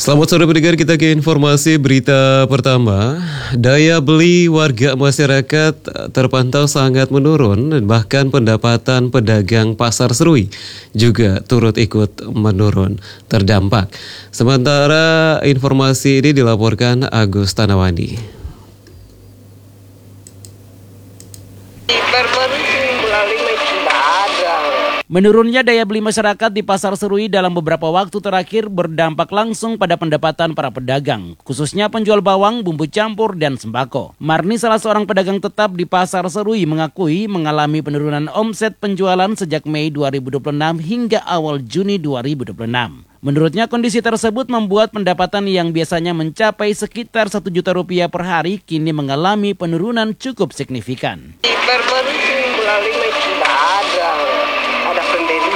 Selamat sore pendengar, kita ke informasi berita pertama. Daya beli warga masyarakat terpantau sangat menurun, bahkan pendapatan pedagang pasar Serui juga turut ikut menurun terdampak. Sementara informasi ini dilaporkan Agus Tanawani. Menurunnya daya beli masyarakat di Pasar Serui dalam beberapa waktu terakhir berdampak langsung pada pendapatan para pedagang, khususnya penjual bawang, bumbu campur, dan sembako. Marni, salah seorang pedagang tetap di Pasar Serui, mengakui mengalami penurunan omset penjualan sejak Mei 2026 hingga awal Juni 2026. Menurutnya, kondisi tersebut membuat pendapatan yang biasanya mencapai sekitar 1 juta rupiah per hari kini mengalami penurunan cukup signifikan. Baru-baru itu bulan 5 itu ada pandemi.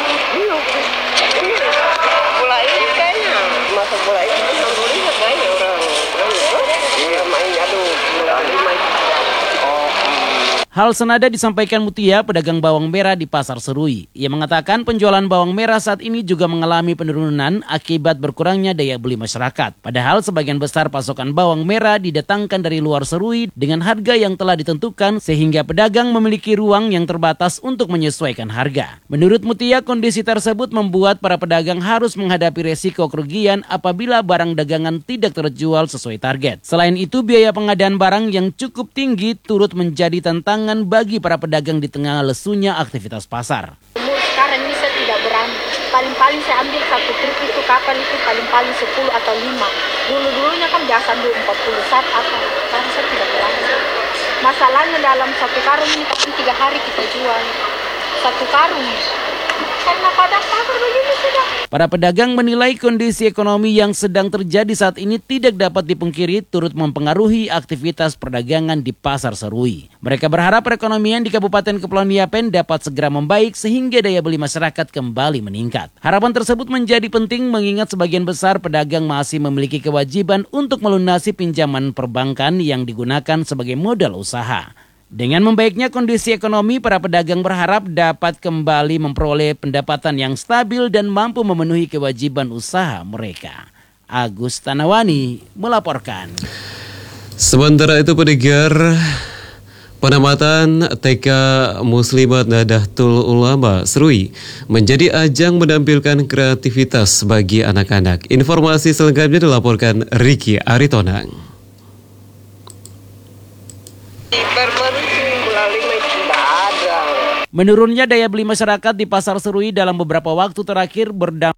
Bola ini kayaknya masa bola ini alhamdulillah banyak orang main bola 5 itu. Hal senada disampaikan Mutia, pedagang bawang merah di Pasar Serui. Ia mengatakan penjualan bawang merah saat ini juga mengalami penurunan akibat berkurangnya daya beli masyarakat. Padahal sebagian besar pasokan bawang merah didatangkan dari luar Serui dengan harga yang telah ditentukan sehingga pedagang memiliki ruang yang terbatas untuk menyesuaikan harga. Menurut Mutia, kondisi tersebut membuat para pedagang harus menghadapi resiko kerugian apabila barang dagangan tidak terjual sesuai target. Selain itu, biaya pengadaan barang yang cukup tinggi turut menjadi tantangan bagi para pedagang di tengah lesunya aktivitas pasar. Sekarang ini saya tidak berani. Paling-paling saya ambil satu truk itu kapan itu paling-paling 10 atau 5. Dulu-dulunya kan biasa ambil 40 saat apa. Sekarang saya tidak berani. Masalahnya dalam satu karung ini kan 3 hari kita jual. Satu karung. Karena pada pasar begini sudah. Para pedagang menilai kondisi ekonomi yang sedang terjadi saat ini tidak dapat dipungkiri turut mempengaruhi aktivitas perdagangan di Pasar Serui. Mereka berharap perekonomian di Kabupaten Kepulauan Yapen dapat segera membaik sehingga daya beli masyarakat kembali meningkat. Harapan tersebut menjadi penting mengingat sebagian besar pedagang masih memiliki kewajiban untuk melunasi pinjaman perbankan yang digunakan sebagai modal usaha. Dengan membaiknya kondisi ekonomi, para pedagang berharap dapat kembali memperoleh pendapatan yang stabil dan mampu memenuhi kewajiban usaha mereka. Agus Tanawani melaporkan. Sementara itu pendengar, penamatan TK Muslimat Nahdlatul Ulama Serui menjadi ajang menampilkan kreativitas bagi anak-anak. Informasi selengkapnya dilaporkan Ricky Aritonang. Menurunnya daya beli masyarakat di Pasar Serui dalam beberapa waktu terakhir berdampak.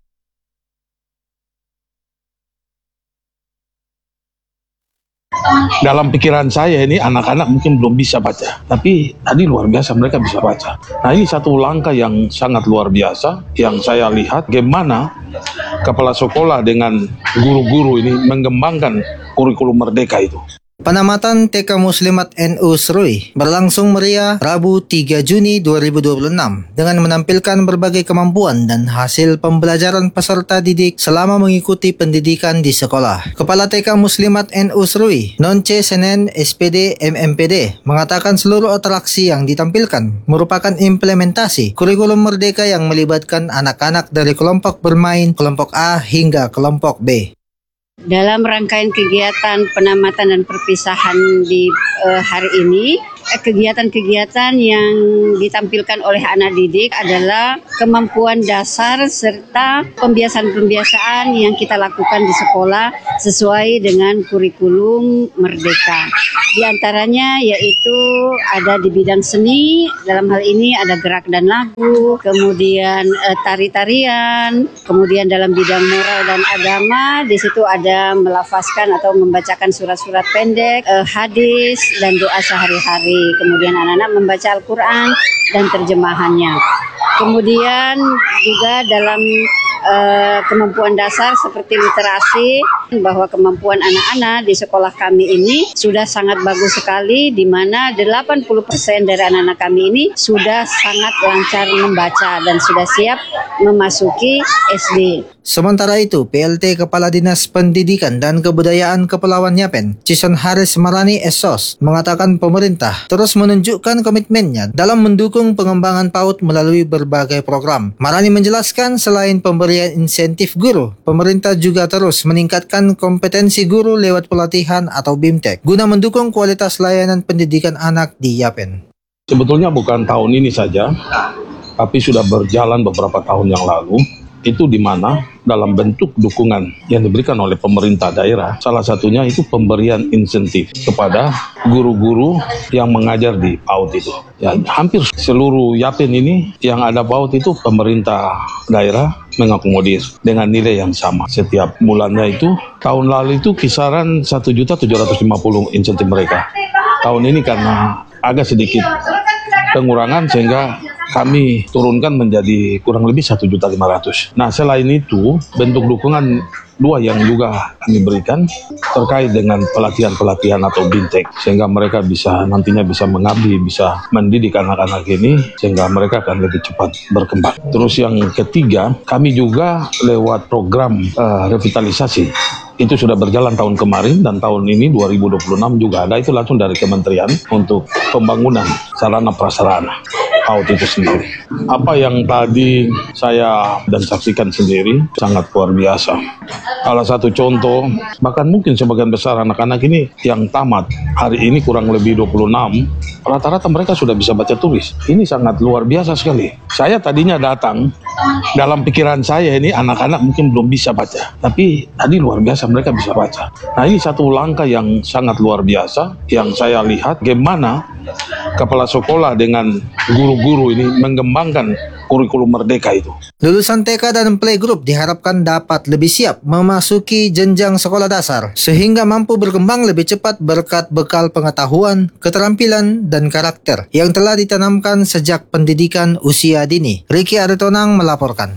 Dalam pikiran saya ini anak-anak mungkin belum bisa baca, tapi tadi luar biasa mereka bisa baca. Nah, ini satu langkah yang sangat luar biasa yang saya lihat bagaimana kepala sekolah dengan guru-guru ini mengembangkan kurikulum merdeka itu. Penamatan TK Muslimat NU Serui berlangsung meriah Rabu 3 Juni 2026 dengan menampilkan berbagai kemampuan dan hasil pembelajaran peserta didik selama mengikuti pendidikan di sekolah. Kepala TK Muslimat NU Serui, Nonce Senen SPD MMPD, mengatakan seluruh atraksi yang ditampilkan merupakan implementasi kurikulum merdeka yang melibatkan anak-anak dari kelompok bermain, kelompok A hingga kelompok B. Dalam rangkaian kegiatan penamatan dan perpisahan di hari ini, kegiatan-kegiatan yang ditampilkan oleh anak didik adalah kemampuan dasar serta pembiasaan-pembiasaan yang kita lakukan di sekolah sesuai dengan kurikulum merdeka. Di antaranya yaitu ada di bidang seni, dalam hal ini ada gerak dan lagu, kemudian tari-tarian, kemudian dalam bidang moral dan agama, di situ ada melafazkan atau membacakan surat-surat pendek, hadis dan doa sehari-hari. Kemudian anak-anak membaca Al-Quran dan terjemahannya. Kemudian juga dalam kemampuan dasar seperti literasi, bahwa kemampuan anak-anak di sekolah kami ini sudah sangat bagus sekali, di mana 80% dari anak-anak kami ini sudah sangat lancar membaca dan sudah siap memasuki SD. Sementara itu, PLT Kepala Dinas Pendidikan dan Kebudayaan Kepulauan Yapen, Cison Haris Marani Esos, mengatakan pemerintah terus menunjukkan komitmennya dalam mendukung pengembangan PAUD melalui berbagai program. Marani menjelaskan selain pemberian insentif guru, pemerintah juga terus meningkatkan kompetensi guru lewat pelatihan atau BIMTEK guna mendukung kualitas layanan pendidikan anak di Yapen. Sebetulnya bukan tahun ini saja, tapi sudah berjalan beberapa tahun yang lalu. Itu di mana dalam bentuk dukungan yang diberikan oleh pemerintah daerah, salah satunya itu pemberian insentif kepada guru-guru yang mengajar di PAUD itu. Ya, hampir seluruh Yapen ini yang ada PAUD itu pemerintah daerah mengakomodir dengan nilai yang sama setiap bulannya itu. Tahun lalu itu kisaran 1.750.000 insentif mereka. Tahun ini karena agak sedikit pengurangan sehingga kami turunkan menjadi kurang lebih 1.500.000. Nah, selain itu, bentuk dukungan dua yang juga kami berikan terkait dengan pelatihan-pelatihan atau BIMTEK, sehingga mereka nantinya bisa mengabdi, bisa mendidik anak-anak ini, sehingga mereka akan lebih cepat berkembang. Terus yang ketiga, kami juga lewat program revitalisasi. Itu sudah berjalan tahun kemarin dan tahun ini 2026 juga ada, itu langsung dari kementerian untuk pembangunan sarana prasarana PAUD itu sendiri. Apa yang tadi saya dan saksikan sendiri sangat luar biasa. Salah satu contoh, bahkan mungkin sebagian besar anak-anak ini yang tamat hari ini kurang lebih 26, rata-rata mereka sudah bisa baca tulis. Ini sangat luar biasa sekali. Saya tadinya datang, dalam pikiran saya ini anak-anak mungkin belum bisa baca, tapi tadi luar biasa mereka bisa baca. Nah, ini satu langkah yang sangat luar biasa yang saya lihat bagaimana kepala sekolah dengan guru-guru ini mengembangkan kurikulum merdeka itu. Lulusan TK dan playgroup diharapkan dapat lebih siap memasuki jenjang sekolah dasar sehingga mampu berkembang lebih cepat berkat bekal pengetahuan, keterampilan, dan karakter yang telah ditanamkan sejak pendidikan usia dini. Ricky Aritonang melaporkan.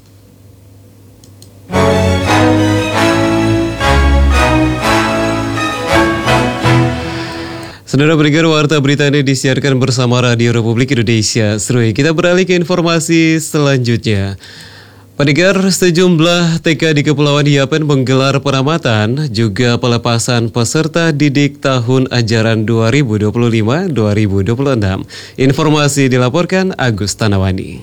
Saudara pendengar, warta berita ini disiarkan bersama Radio Republik Indonesia Serui. Kita beralih ke informasi selanjutnya. Pendengar, sejumlah TK di Kepulauan Yapen menggelar penamatan juga pelepasan peserta didik tahun ajaran 2025-2026. Informasi dilaporkan Agus Tanawani.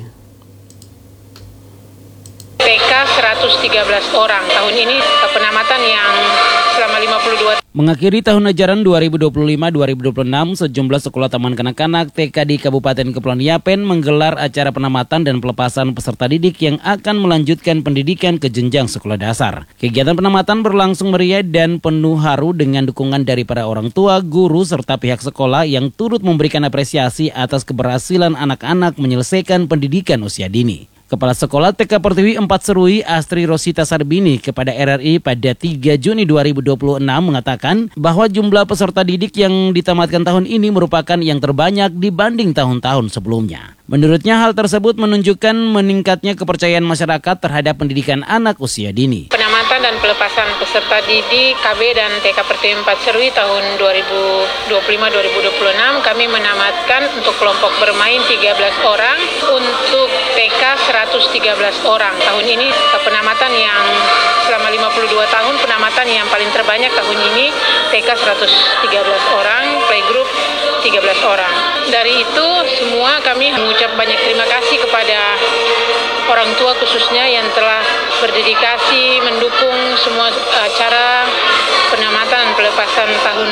TK 113 orang tahun ini penamatan yang selama 52 Mengakhiri tahun ajaran 2025-2026, sejumlah sekolah taman kanak-kanak TK di Kabupaten Kepulauan Yapen menggelar acara penamatan dan pelepasan peserta didik yang akan melanjutkan pendidikan ke jenjang sekolah dasar. Kegiatan penamatan berlangsung meriah dan penuh haru dengan dukungan dari para orang tua, guru, serta pihak sekolah yang turut memberikan apresiasi atas keberhasilan anak-anak menyelesaikan pendidikan usia dini. Kepala Sekolah TK Pertiwi 4 Serui Astri Rosita Sarbini kepada RRI pada 3 Juni 2026 mengatakan bahwa jumlah peserta didik yang ditamatkan tahun ini merupakan yang terbanyak dibanding tahun-tahun sebelumnya. Menurutnya hal tersebut menunjukkan meningkatnya kepercayaan masyarakat terhadap pendidikan anak usia dini. Penamatan dan pelepasan peserta didik KB dan TK Pertiwi 4 Serui tahun 2025-2026 kami menamatkan untuk kelompok bermain 13 orang, untuk TK 113 orang. Tahun ini penamatan yang selama 52 tahun penamatan yang paling terbanyak tahun ini TK 113 orang, playgroup 13 orang. Dari itu semua kami mengucap banyak terima kasih kepada orang tua khususnya yang telah berdedikasi mendukung semua acara penamatan dan pelepasan tahun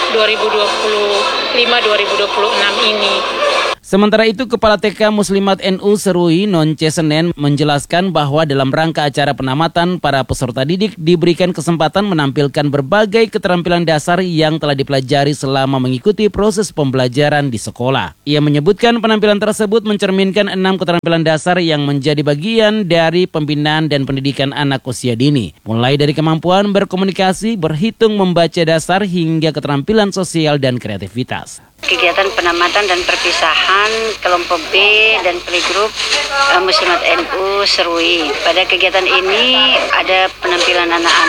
2025-2026 ini. Sementara itu, Kepala TK Muslimat NU Serui Nonce Senen menjelaskan bahwa dalam rangka acara penamatan, para peserta didik diberikan kesempatan menampilkan berbagai keterampilan dasar yang telah dipelajari selama mengikuti proses pembelajaran di sekolah. Ia menyebutkan penampilan tersebut mencerminkan 6 keterampilan dasar yang menjadi bagian dari pembinaan dan pendidikan anak usia dini, mulai dari kemampuan berkomunikasi, berhitung, membaca dasar, hingga keterampilan sosial dan kreativitas. Kegiatan penamatan dan perpisahan kelompok B dan playgroup Muslimat NU Serui. Pada kegiatan ini ada penampilan anak-anak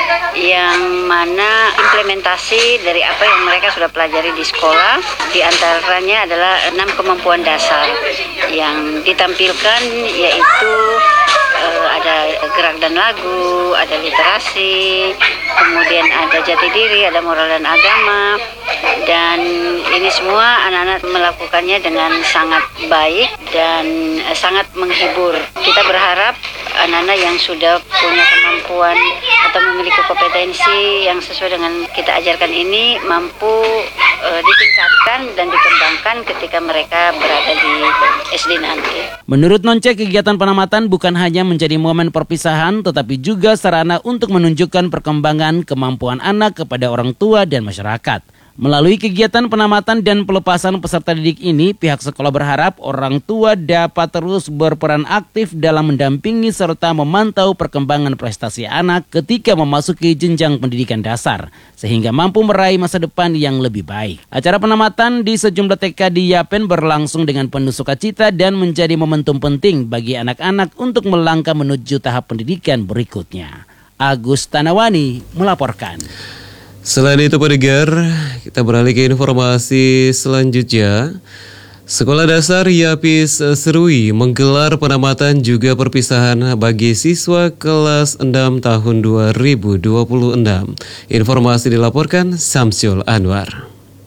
yang mana implementasi dari apa yang mereka sudah pelajari di sekolah, di antaranya adalah 6 kemampuan dasar yang ditampilkan, yaitu ada gerak dan lagu, ada literasi, kemudian ada jati diri, ada moral dan agama, dan ini semua anak-anak melakukannya dengan sangat baik dan sangat menghibur. Kita berharap anak-anak yang sudah punya kemampuan atau memiliki kompetensi yang sesuai dengan kita ajarkan ini mampu ditingkatkan dan dikembangkan ketika mereka berada di SD nanti. Menurut Nonce, kegiatan penamatan bukan hanya menjadi momen perpisahan, tetapi juga sarana untuk menunjukkan perkembangan kemampuan anak kepada orang tua dan masyarakat. Melalui kegiatan penamatan dan pelepasan peserta didik ini, pihak sekolah berharap orang tua dapat terus berperan aktif dalam mendampingi serta memantau perkembangan prestasi anak ketika memasuki jenjang pendidikan dasar, sehingga mampu meraih masa depan yang lebih baik. Acara penamatan di sejumlah TK di Yapen berlangsung dengan penuh sukacita dan menjadi momentum penting bagi anak-anak untuk melangkah menuju tahap pendidikan berikutnya. Agus Tanawani melaporkan. Selain itu pendengar, kita beralih ke informasi selanjutnya. Sekolah Dasar Yapis Serui menggelar penamatan juga perpisahan bagi siswa kelas 6 tahun 2026. Informasi dilaporkan Samsul Anwar.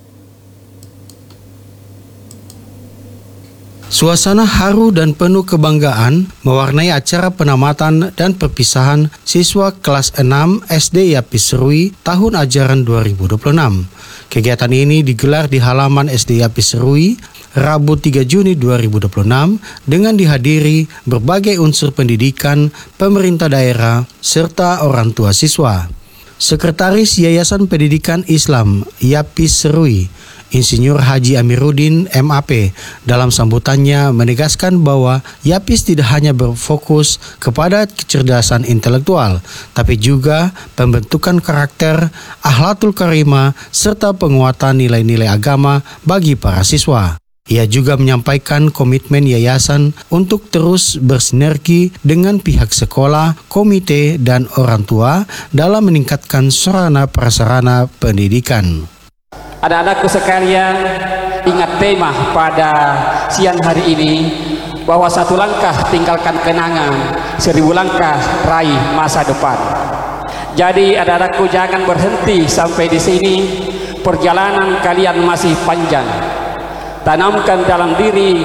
Suasana haru dan penuh kebanggaan mewarnai acara penamatan dan perpisahan siswa kelas 6 SD Yapis Serui tahun ajaran 2026. Kegiatan ini digelar di halaman SD Yapis Serui Rabu 3 Juni 2026 dengan dihadiri berbagai unsur pendidikan, pemerintah daerah, serta orang tua siswa. Sekretaris Yayasan Pendidikan Islam Yapis Serui, Insinyur Haji Amiruddin MAP, dalam sambutannya menegaskan bahwa Yapis tidak hanya berfokus kepada kecerdasan intelektual, tapi juga pembentukan karakter, akhlakul karimah, serta penguatan nilai-nilai agama bagi para siswa. Ia juga menyampaikan komitmen yayasan untuk terus bersinergi dengan pihak sekolah, komite, dan orang tua dalam meningkatkan sarana prasarana pendidikan. Anak-anakku sekalian, ingat tema pada siang hari ini bahwa 1 langkah tinggalkan kenangan, 1000 langkah raih masa depan. Jadi anak-anakku jangan berhenti sampai di sini, perjalanan kalian masih panjang. Tanamkan dalam diri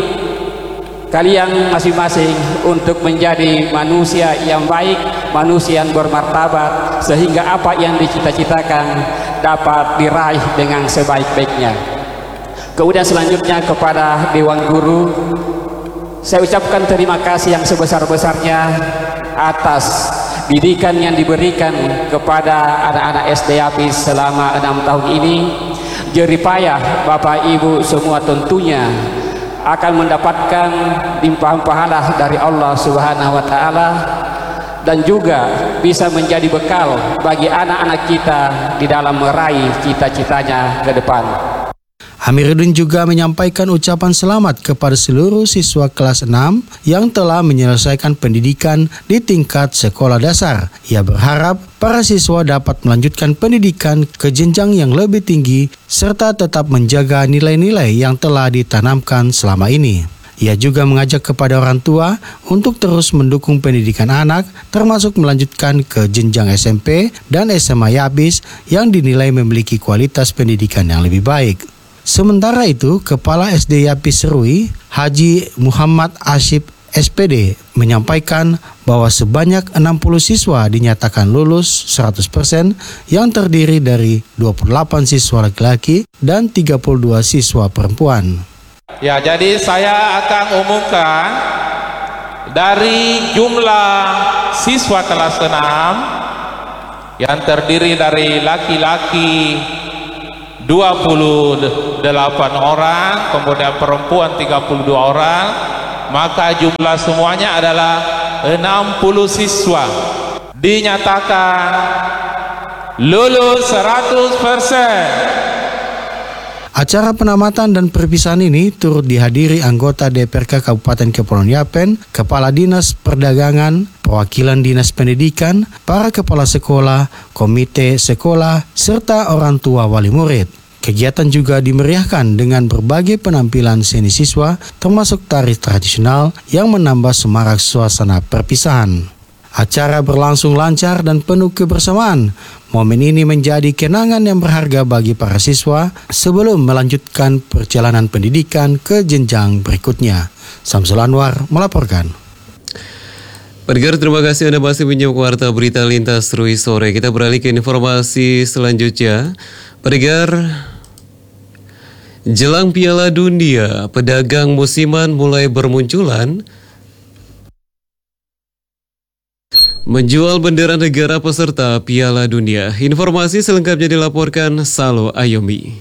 kalian masing-masing untuk menjadi manusia yang baik, manusia yang bermartabat, sehingga apa yang dicita-citakan dapat diraih dengan sebaik-baiknya. Kemudian selanjutnya kepada Dewan Guru, saya ucapkan terima kasih yang sebesar-besarnya atas didikan yang diberikan kepada anak-anak SD Yapis selama 6 tahun ini. Jerih payah Bapak Ibu semua tentunya akan mendapatkan limpahan pahala dari Allah Subhanahu wa taala, dan juga bisa menjadi bekal bagi anak-anak kita di dalam meraih cita-citanya ke depan. Amiruddin juga menyampaikan ucapan selamat kepada seluruh siswa kelas 6 yang telah menyelesaikan pendidikan di tingkat sekolah dasar. Ia berharap para siswa dapat melanjutkan pendidikan ke jenjang yang lebih tinggi serta tetap menjaga nilai-nilai yang telah ditanamkan selama ini. Ia juga mengajak kepada orang tua untuk terus mendukung pendidikan anak, termasuk melanjutkan ke jenjang SMP dan SMA Yapis yang dinilai memiliki kualitas pendidikan yang lebih baik. Sementara itu, Kepala SD Yapis Serui, Haji Muhammad Asyib SPD, menyampaikan bahwa sebanyak 60 siswa dinyatakan lulus 100% yang terdiri dari 28 siswa laki-laki dan 32 siswa perempuan. Ya, jadi saya akan umumkan dari jumlah siswa kelas 6 yang terdiri dari laki-laki 28 orang, kemudian perempuan 32 orang, maka jumlah semuanya adalah 60 siswa dinyatakan lulus 100%. Acara penamatan dan perpisahan ini turut dihadiri anggota DPRK Kabupaten Kepulauan Yapen, Kepala Dinas Perdagangan, perwakilan Dinas Pendidikan, para kepala sekolah, komite sekolah, serta orang tua wali murid. Kegiatan juga dimeriahkan dengan berbagai penampilan seni siswa, termasuk tari tradisional yang menambah semarak suasana perpisahan. Acara berlangsung lancar dan penuh kebersamaan. Momen ini menjadi kenangan yang berharga bagi para siswa sebelum melanjutkan perjalanan pendidikan ke jenjang berikutnya. Samsul Anwar melaporkan. Pendengar, terima kasih Anda masih menyimak Warta Berita Lintas Serui Sore. Kita beralih ke informasi selanjutnya. Pendengar, jelang Piala Dunia, pedagang musiman mulai bermunculan menjual bendera negara peserta Piala Dunia. Informasi selengkapnya dilaporkan Salo Ayomi.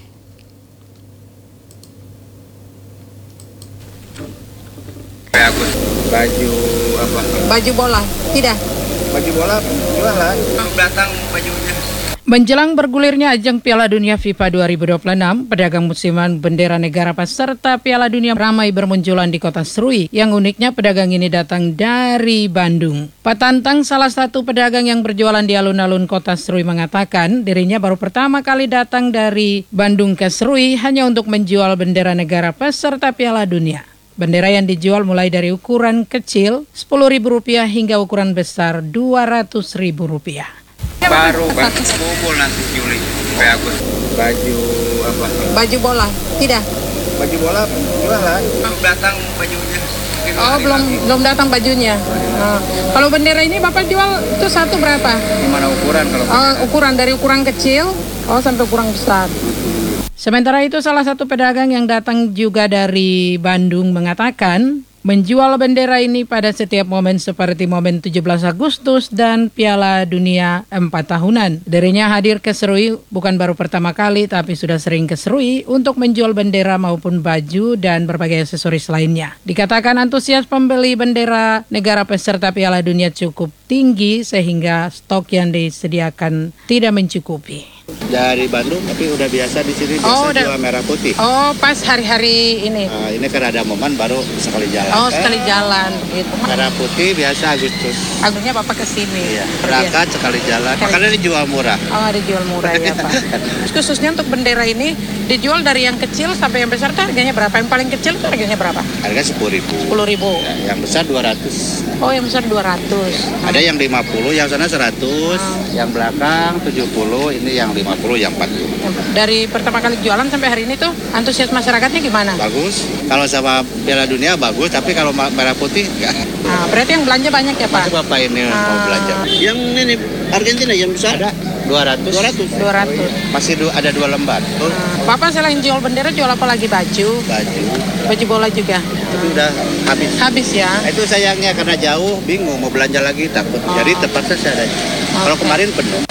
Baju apa? Baju bola, tidak. Baju bola jualan. Datang bajunya. Menjelang bergulirnya ajang Piala Dunia FIFA 2026, pedagang musiman bendera negara peserta Piala Dunia ramai bermunculan di kota Serui. Yang uniknya pedagang ini datang dari Bandung. Pak Tantang, salah satu pedagang yang berjualan di alun-alun kota Serui, mengatakan dirinya baru pertama kali datang dari Bandung ke Serui hanya untuk menjual bendera negara peserta Piala Dunia. Bendera yang dijual mulai dari ukuran kecil Rp10.000 hingga ukuran besar Rp200.000. Baru kumpul nanti Juli sampai Agustus. Baju apa? Baju bola, tidak. Baju bola jualan. Datang bajunya. Oh, belum datang bajunya. Nah, kalau bendera ini Bapak jual itu satu berapa? Gimana ukuran kalau? Ukuran dari ukuran kecil sampai ukuran besar. Sementara itu salah satu pedagang yang datang juga dari Bandung mengatakan menjual bendera ini pada setiap momen seperti momen 17 Agustus dan Piala Dunia 4 tahunan. Dirinya hadir ke Serui bukan baru pertama kali tapi sudah sering ke Serui untuk menjual bendera maupun baju dan berbagai aksesoris lainnya. Dikatakan antusias pembeli bendera negara peserta Piala Dunia cukup tinggi sehingga stok yang disediakan tidak mencukupi. Dari Bandung tapi udah biasa di sini jual merah putih. Oh, pas hari-hari ini. Ini kan ada momen baru sekali jalan. Oh, sekali jalan gitu. Merah putih biasa Agustus. Agustusnya Bapak kesini. Iya. Berangkat sekali jalan. Makanya dijual murah. Oh, dijual murah ya Pak. Terus khususnya untuk bendera ini dijual dari yang kecil sampai yang besar, harganya berapa? Yang paling kecil itu harganya berapa? Harga 10.000. 10.000. Ya, yang besar 200. Oh, yang besar 200. Ada yang 50, yang sana 100, yang belakang 70, ini yang 50, yang 40. Dari pertama kali jualan sampai hari ini tuh antusias masyarakatnya gimana? Bagus. Kalau sama Piala Dunia bagus, tapi kalau merah putih enggak. Nah, berarti yang belanja banyak ya Pak? Itu Bapak ini mau belanja. Yang ini Argentina yang besar? Ada 200. Masih ada 2 lembar. Bapak selain jual bendera jual apa lagi? Baju bola juga. Itu udah habis ya. Itu sayangnya karena jauh, bingung mau belanja lagi takut. Jadi terpaksa saya ada. Kalau kemarin penuh.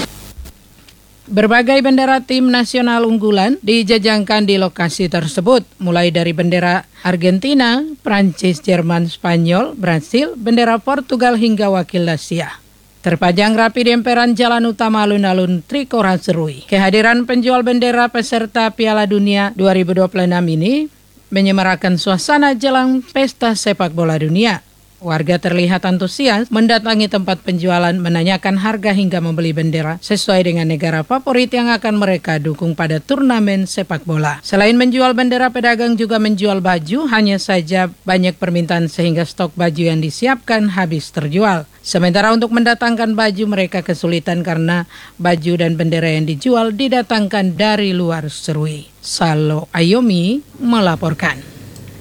Berbagai bendera tim nasional unggulan dijajangkan di lokasi tersebut, mulai dari bendera Argentina, Prancis, Jerman, Spanyol, Brasil, bendera Portugal hingga wakil Asia. Terpajang rapi di emperan jalan utama alun-alun Trikora Serui. Kehadiran penjual bendera peserta Piala Dunia 2026 ini menyemarakan suasana jelang pesta sepak bola dunia. Warga terlihat antusias mendatangi tempat penjualan, menanyakan harga hingga membeli bendera sesuai dengan negara favorit yang akan mereka dukung pada turnamen sepak bola. Selain menjual bendera, pedagang juga menjual baju, hanya saja banyak permintaan sehingga stok baju yang disiapkan habis terjual. Sementara untuk mendatangkan baju mereka kesulitan karena baju dan bendera yang dijual didatangkan dari luar Serui. Salo Ayomi melaporkan.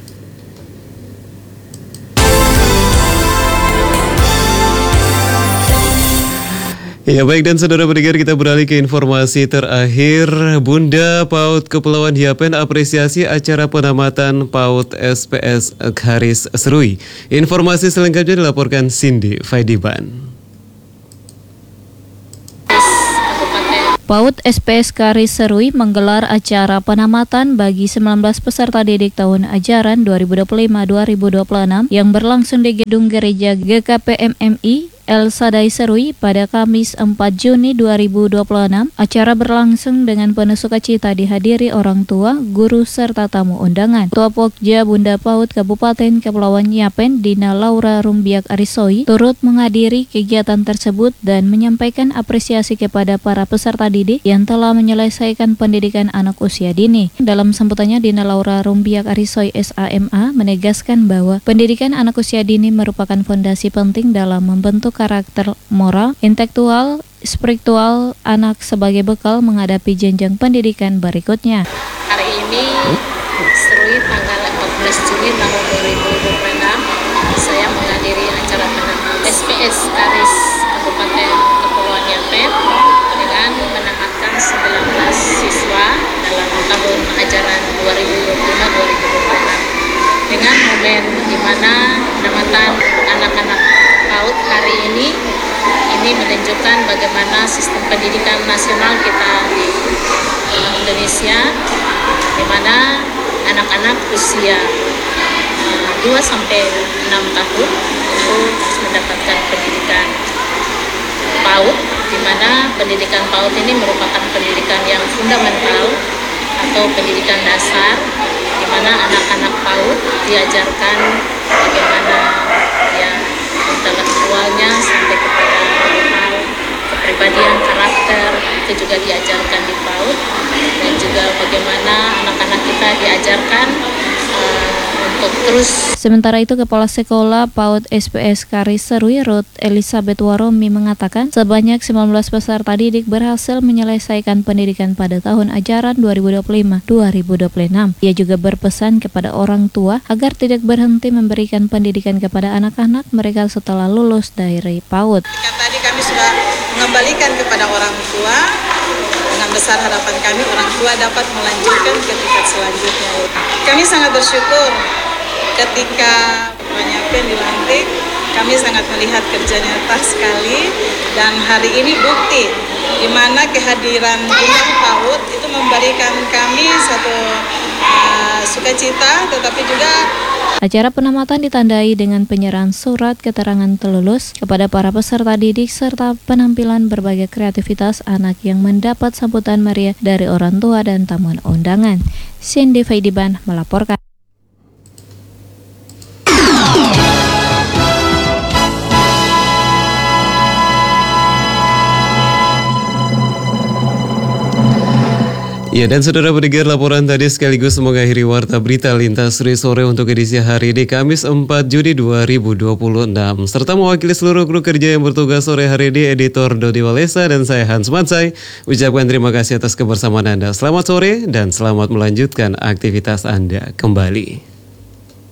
Ya baik, dan saudara pendengar, kita beralih ke informasi terakhir. Bunda PAUD Kepulauan Yapen apresiasi acara penamatan PAUD SPS Karis Serui. Informasi selengkapnya dilaporkan Cindy Faidiban. PAUD SPS Karis Serui menggelar acara penamatan bagi 19 peserta didik tahun ajaran 2025-2026 yang berlangsung di Gedung Gereja GKP MMI El Sadai Serui pada Kamis 4 Juni 2026. Acara berlangsung dengan penuh sukacita dihadiri orang tua, guru, serta tamu undangan. Ketua Pokja Bunda PAUD Kabupaten Kepulauan Yapen, Dina Laura Rumbiak Arisoi, turut menghadiri kegiatan tersebut dan menyampaikan apresiasi kepada para peserta didik yang telah menyelesaikan pendidikan anak usia dini. Dalam sambutannya, Dina Laura Rumbiak Arisoi SAMA menegaskan bahwa pendidikan anak usia dini merupakan fondasi penting dalam membentuk karakter moral, intelektual, spiritual anak sebagai bekal menghadapi jenjang pendidikan berikutnya. Hari ini Serui tanggal 14 Juni tahun 2026 saya menghadiri acara SPS Karis Kabupaten Kepulauan Yapen dengan menamatkan 19 siswa dalam tahun ajaran 2025-2026 dengan momen di mana penamatan anak-anak PAUD hari ini menunjukkan bagaimana sistem pendidikan nasional kita di Indonesia, di mana anak-anak usia 2-6 tahun itu harus mendapatkan pendidikan PAUD, di mana pendidikan PAUD ini merupakan pendidikan yang fundamental atau pendidikan dasar, di mana anak-anak PAUD diajarkan bagaimana ya intelektualnya sampai kepada hal kepribadian, karakter, itu juga diajarkan di PAUD, dan juga bagaimana anak-anak kita diajarkan untuk terus. Sementara itu, Kepala Sekolah PAUD SPS Karis Serui Ruth Elizabeth Waromi mengatakan sebanyak 19 peserta didik berhasil menyelesaikan pendidikan pada tahun ajaran 2025-2026. Ia juga berpesan kepada orang tua agar tidak berhenti memberikan pendidikan kepada anak-anak mereka setelah lulus dari PAUD. Tadi kami sudah mengembalikan kepada orang tua. Dengan besar harapan kami orang tua dapat melanjutkan ke tingkat selanjutnya. Kami sangat bersyukur ketika Yapen dilantik, kami sangat melihat kerja nyata sekali, dan hari ini bukti di mana kehadiran Bunda PAUD itu memberikan kami satu sukacita, tetapi juga acara penamatan ditandai dengan penyerahan surat keterangan terlulus kepada para peserta didik serta penampilan berbagai kreativitas anak yang mendapat sambutan meriah dari orang tua dan tamu undangan. Cindy Faidiban melaporkan. Ya, dan saudara pendengar, laporan tadi sekaligus mengakhiri Warta Berita Lintas Sore untuk edisi hari ini Kamis 4 Juni 2026. Serta mewakili seluruh kru kerja yang bertugas sore hari ini, editor Dodi Walesa dan saya Hans Mansai, ucapkan terima kasih atas kebersamaan Anda. Selamat sore dan selamat melanjutkan aktivitas Anda kembali.